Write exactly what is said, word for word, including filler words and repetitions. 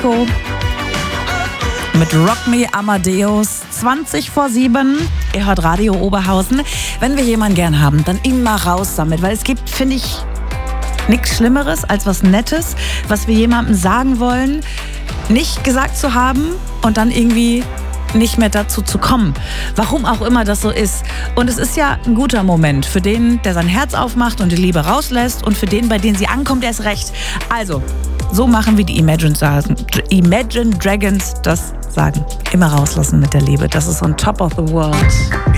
Nico mit Rock Me Amadeus, zwanzig vor sieben. Ihr hört Radio Oberhausen. Wenn wir jemanden gern haben, dann immer raus damit, weil es gibt, finde ich, nichts Schlimmeres als was Nettes, was wir jemandem sagen wollen, nicht gesagt zu haben und dann irgendwie nicht mehr dazu zu kommen. Warum auch immer das so ist. Und es ist ja ein guter Moment für den, der sein Herz aufmacht und die Liebe rauslässt, und für den, bei dem sie ankommt, erst recht. Also, so machen wir die Imagine, Imagine Dragons das sagen. Immer rauslassen mit der Liebe. Das ist on top of the world.